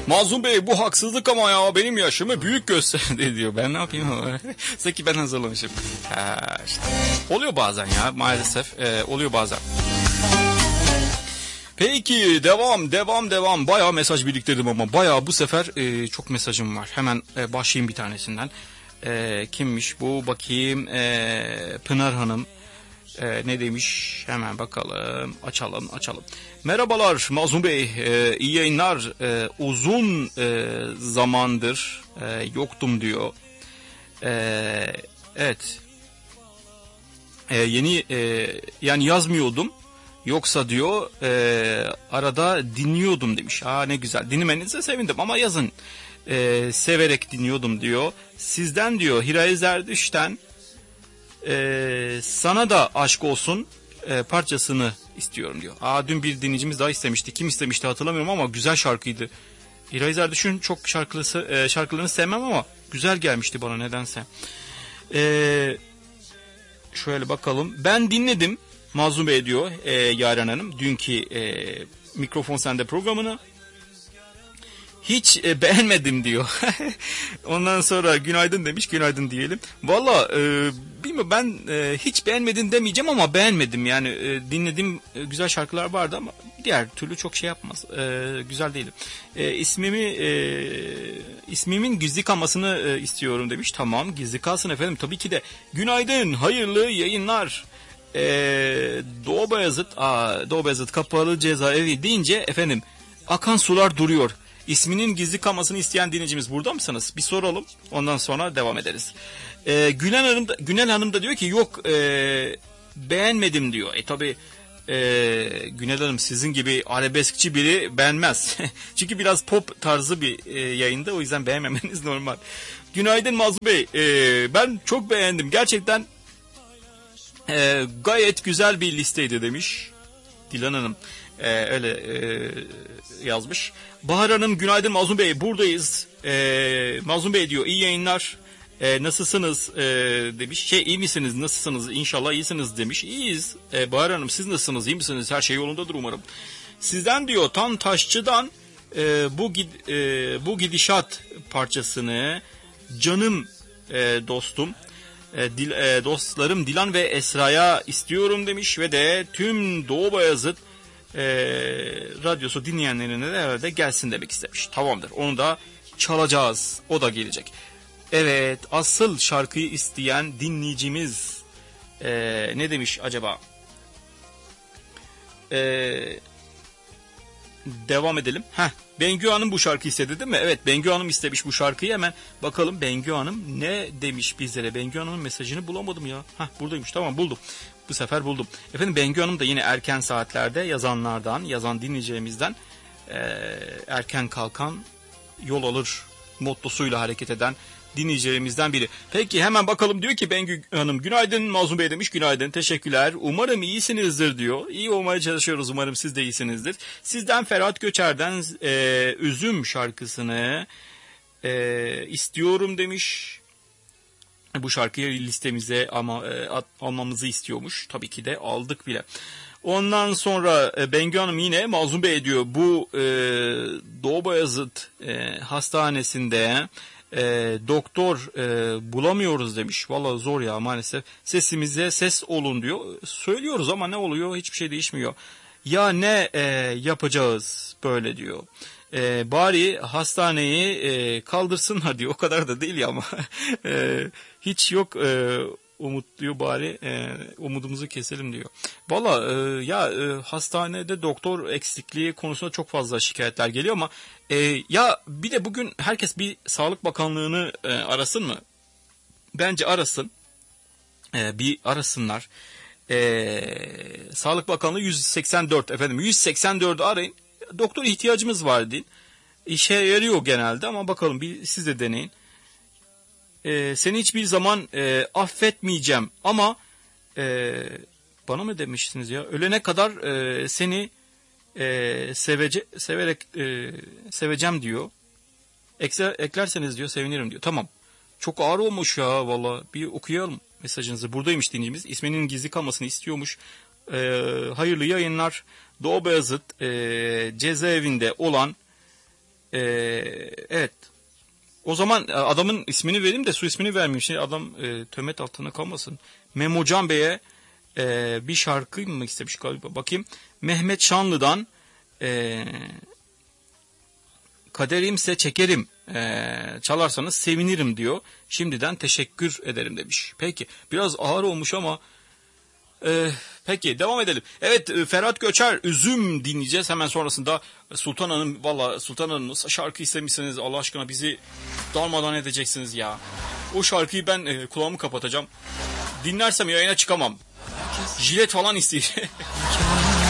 Mazlum Bey bu haksızlık ama ya, benim yaşımı büyük gösterdi diyor. Ben ne yapayım? Sanki ben hazırlamışım. İşte. Oluyor bazen ya, maalesef oluyor bazen. Peki devam. Bayağı mesaj biriktirdim ama bayağı bu sefer çok mesajım var. Hemen başlayayım bir tanesinden. Kimmiş bu, bakayım. Pınar Hanım ne demiş, hemen bakalım, açalım. Merhabalar Mazlum Bey, iyi yayınlar. Uzun zamandır yoktum diyor. Evet, yeni yani yazmıyordum. Yoksa diyor arada dinliyordum demiş. Ne güzel, dinlemenize sevindim ama yazın severek dinliyordum diyor. Sizden diyor Hiray Zerdüş'ten sana da aşk olsun parçasını istiyorum diyor. Dün bir dinleyicimiz daha istemişti. Kim istemişti hatırlamıyorum ama güzel şarkıydı. Hiray Zerdüş'ün çok şarkılarını sevmem ama güzel gelmişti bana nedense. Şöyle bakalım. Ben dinledim Mazlum Bey diyor Yaren Hanım dünkü Mikrofon Sende programını. Hiç beğenmedim diyor. Ondan sonra günaydın demiş, günaydın diyelim. Valla bilmiyorum, ben hiç beğenmedim demeyeceğim ama beğenmedim. Yani dinlediğim güzel şarkılar vardı ama diğer türlü çok şey yapmaz. Güzel değilim. İsmimin gizli kalmasını istiyorum demiş. Tamam, gizli kalsın efendim, tabii ki de. Günaydın, hayırlı yayınlar. Doğu Beyazıt Kapalı Cezaevi deyince efendim akan sular duruyor. İsminin gizli kalmasını isteyen dinleyicimiz burada mısınız? Bir soralım, ondan sonra devam ederiz. Günel Hanım da diyor ki yok beğenmedim diyor. Tabi Günel Hanım sizin gibi arabeskçi biri beğenmez. Çünkü biraz pop tarzı bir yayında, o yüzden beğenmemeniz normal. Günaydın Mazlum Bey, ben çok beğendim gerçekten. Gayet güzel bir listeydi demiş Dilan Hanım. Öyle yazmış. Bahar Hanım günaydın Mazlum Bey, buradayız. Mazlum Bey diyor iyi yayınlar. Nasılsınız demiş. İyi misiniz, nasılsınız, İnşallah iyisiniz demiş. İyiyiz Bahar Hanım, siz nasılsınız, iyi misiniz, her şey yolundadır umarım. Sizden diyor Tan Taşçı'dan bu gidişat parçasını canım dostum dostlarım Dilan ve Esra'ya istiyorum demiş ve de tüm Doğu Bayazıt radyosu dinleyenlerine de herhalde gelsin demek istemiş. Tamamdır, onu da çalacağız, o da gelecek. Evet, asıl şarkıyı isteyen dinleyicimiz ne demiş acaba? Devam edelim. Bengü Hanım bu şarkıyı istedi değil mi? Evet, Bengü Hanım istemiş bu şarkıyı. Hemen bakalım Bengü Hanım ne demiş bizlere. Bengü Hanım'ın mesajını bulamadım ya. Buradaymış, tamam, buldum. Bu sefer buldum. Efendim Bengü Hanım da yine erken saatlerde yazan dinleyeceğimizden erken kalkan yol alır mottosuyla hareket eden dinleyicilerimizden biri. Peki hemen bakalım, diyor ki Bengü Hanım günaydın Mazlum Bey demiş. Günaydın, teşekkürler. Umarım iyisinizdir diyor. İyi olmaya çalışıyoruz, umarım siz de iyisinizdir. Sizden Ferhat Göçer'den Üzüm şarkısını istiyorum demiş. Bu şarkıyı listemize almamızı istiyormuş. Tabii ki de aldık bile. Ondan sonra Bengü Hanım yine Mazlum Bey diyor bu Doğu Bayazıt hastanesinde doktor bulamıyoruz demiş. Vallahi zor ya maalesef. Sesimize ses olun diyor. Söylüyoruz ama ne oluyor? Hiçbir şey değişmiyor. Ya ne yapacağız böyle diyor. Bari hastaneyi kaldırsınlar diyor. O kadar da değil ya ama hiç yok umut diyor, bari umudumuzu keselim diyor. Valla hastanede doktor eksikliği konusunda çok fazla şikayetler geliyor ama ya bir de bugün herkes bir Sağlık Bakanlığı'nı arasın mı? Bence arasın. Bir arasınlar. Sağlık Bakanlığı 184 efendim, 184'ü arayın. Doktor ihtiyacımız var deyin. İşe yarıyor genelde ama bakalım, bir siz de deneyin. Seni hiçbir zaman affetmeyeceğim ama bana mı demiştiniz ya? Ölene kadar seni severek seveceğim diyor. Eklerseniz diyor sevinirim diyor. Tamam. Çok ağır olmuş ya valla. Bir okuyalım mesajınızı. Buradaymış dinleyicimiz. İsminin gizli kalmasını istiyormuş. Hayırlı yayınlar. Doğu Beyazıt cezaevinde olan Evet. O zaman adamın ismini vereyim de su ismini vermeyeyim. Şimdi adam töhmet altına kalmasın. Memocan Bey'e bir şarkı mı istemiş galiba. Bakayım. Mehmet Şanlı'dan kaderimse çekerim çalarsanız sevinirim diyor. Şimdiden teşekkür ederim demiş. Peki biraz ağır olmuş ama peki devam edelim. Evet, Ferhat Göçer Üzüm dinleyeceğiz. Hemen sonrasında Sultan Hanım, valla Sultan Hanım nasıl şarkı istemişsiniz Allah aşkına, bizi darmadan edeceksiniz ya. O şarkıyı ben kulağımı kapatacağım. Dinlersem yayına çıkamam. Jilet falan isteyecek.